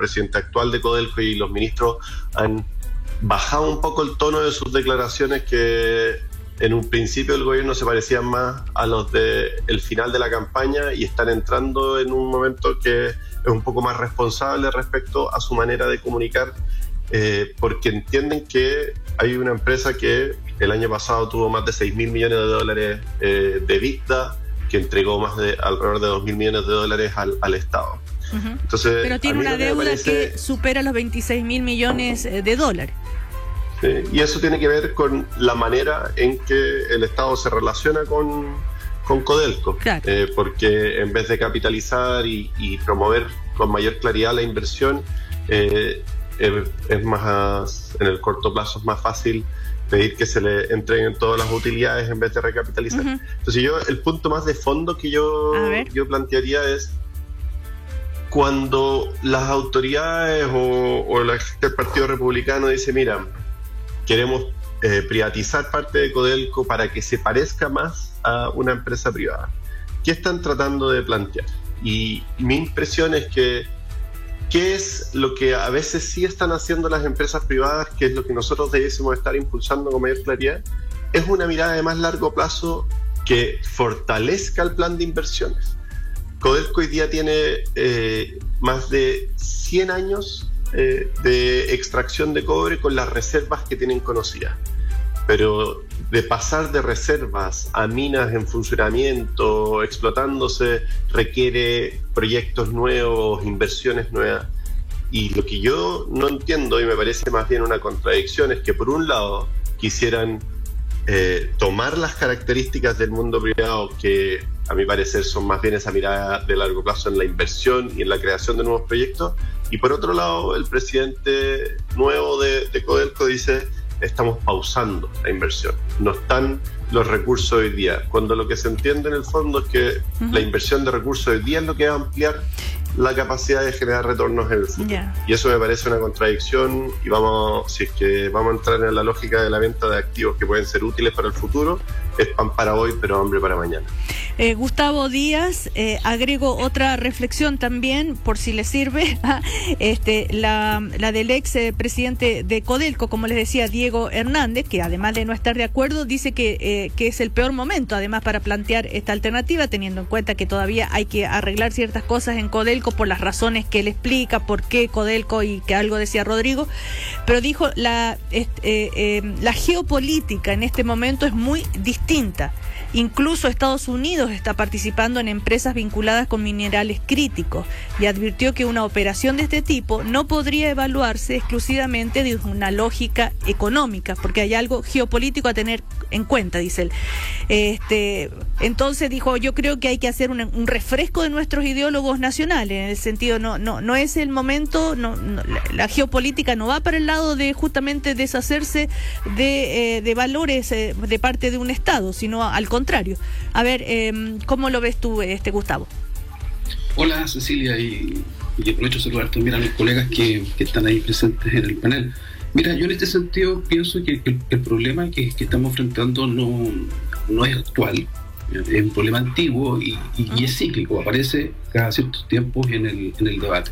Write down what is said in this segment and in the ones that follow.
presidente actual de Codelco y los ministros han bajado un poco el tono de sus declaraciones, que en un principio del gobierno se parecían más a los del final de la campaña, y están entrando en un momento que es un poco más responsable respecto a su manera de comunicar, porque entienden que hay una empresa que el año pasado tuvo más de $6.000 millones de EBITDA, que entregó alrededor de $2.000 millones al Estado. Uh-huh. Entonces, pero tiene una deuda que supera los $26.000 millones. Sí, y eso tiene que ver con la manera en que el Estado se relaciona con Codelco, claro. Porque en vez de capitalizar y promover con mayor claridad la inversión, es más, en el corto plazo es más fácil pedir que se le entreguen todas las utilidades en vez de recapitalizar. Uh-huh. Entonces el punto más de fondo que yo plantearía es: cuando las autoridades o la gente del Partido Republicano dice, mira, queremos privatizar parte de Codelco para que se parezca más a una empresa privada, ¿qué están tratando de plantear? Y mi impresión es que ¿qué es lo que a veces sí están haciendo las empresas privadas, que es lo que nosotros debiésemos estar impulsando con mayor claridad? Es una mirada de más largo plazo que fortalezca el plan de inversiones. Codelco hoy día tiene más de 100 años de extracción de cobre con las reservas que tienen conocidas. Pero de pasar de reservas a minas en funcionamiento, explotándose, requiere proyectos nuevos, inversiones nuevas. Y lo que yo no entiendo, y me parece más bien una contradicción, es que por un lado quisieran tomar las características del mundo privado, que a mi parecer son más bien esa mirada de largo plazo en la inversión y en la creación de nuevos proyectos, y por otro lado el presidente nuevo de Codelco dice: estamos pausando la inversión, no están los recursos hoy día, cuando lo que se entiende en el fondo es que la inversión de recursos hoy día es lo que va a ampliar la capacidad de generar retornos en el futuro. Y eso me parece una contradicción, y si es que vamos a entrar en la lógica de la venta de activos que pueden ser útiles para el futuro, es pan para hoy pero hambre para mañana. Gustavo Díaz, agrego otra reflexión también, por si le sirve, la del ex presidente de Codelco, como les decía, Diego Hernández, que además de no estar de acuerdo, dice que es el peor momento además para plantear esta alternativa, teniendo en cuenta que todavía hay que arreglar ciertas cosas en Codelco por las razones que él explica, por qué Codelco, y que algo decía Rodrigo, pero dijo la geopolítica en este momento es muy distinta. Incluso Estados Unidos está participando en empresas vinculadas con minerales críticos, y advirtió que una operación de este tipo no podría evaluarse exclusivamente de una lógica económica, porque hay algo geopolítico a tener en cuenta, dice él. Entonces dijo: yo creo que hay que hacer un refresco de nuestros ideólogos nacionales, en el sentido, no es el momento, la geopolítica no va para el lado de justamente deshacerse de valores de parte de un Estado, sino al contrario. A ver, ¿cómo lo ves tú, Gustavo? Hola, Cecilia, y aprovecho de saludar también a mis colegas que están ahí presentes en el panel. Mira, yo en este sentido pienso que el problema que estamos enfrentando no es actual, es un problema antiguo y es cíclico, aparece cada ciertos tiempos en el debate.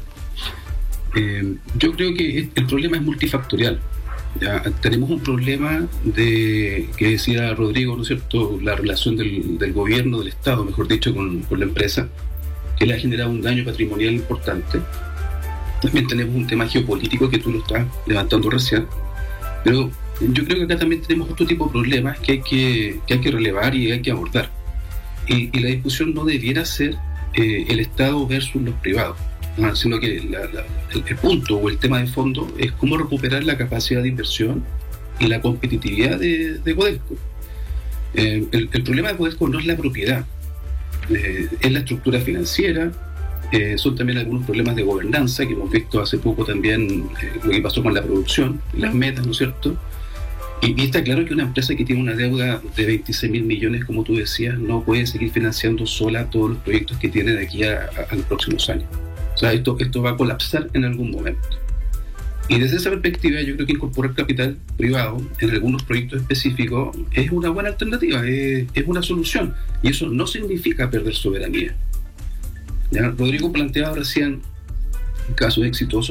Yo creo que el problema es multifactorial. Ya tenemos un problema que decía Rodrigo, ¿no es cierto?, la relación del gobierno, del Estado, mejor dicho, con la empresa, que le ha generado un daño patrimonial importante. También tenemos un tema geopolítico que tú lo estás levantando recién, pero yo creo que acá también tenemos otro tipo de problemas que hay que relevar y hay que abordar. Y la discusión no debiera ser el Estado versus los privados, sino que el punto o el tema de fondo es cómo recuperar la capacidad de inversión y la competitividad de Codelco. El problema de Codelco no es la propiedad, es la estructura financiera, son también algunos problemas de gobernanza que hemos visto hace poco también, lo que pasó con la producción, las metas, ¿no es cierto? Y está claro que una empresa que tiene una deuda de 26.000 millones, como tú decías, no puede seguir financiando sola todos los proyectos que tiene de aquí a los próximos años. O sea, esto va a colapsar en algún momento. Y desde esa perspectiva yo creo que incorporar capital privado en algunos proyectos específicos es una buena alternativa, es una solución. Y eso no significa perder soberanía. ¿Ya? Rodrigo planteaba recién casos exitosos